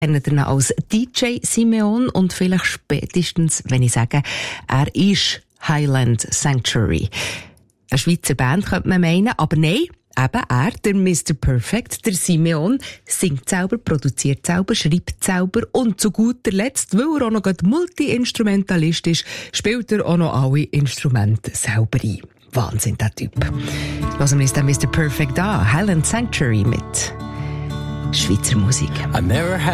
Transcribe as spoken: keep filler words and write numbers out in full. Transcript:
kennt ihn als D J Simeon und vielleicht spätestens, wenn ich sage, er ist Highland Sanctuary. Eine Schweizer Band könnte man meinen, aber nein, eben er, der Mister Perfect, der Simeon, singt selber, produziert selber, schreibt selber und zu guter Letzt, weil er auch noch Multi-Instrumentalist ist, spielt er auch noch alle Instrumente selber ein. Wahnsinn, der Typ. Hören wir uns den Mister Perfect an, Highland Sanctuary mit Schweizer Musik.